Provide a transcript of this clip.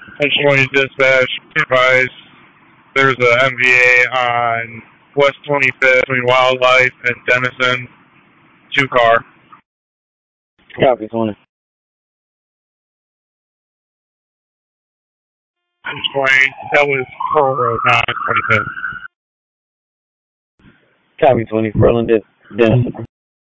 Pennsylvania Dispatch, advise there's a MVA on West 25th between Wildlife and Denison, 2-car. Copy, 20. 20, that was Pearl Road, not 25th. Copy, 20. Furland, Denison.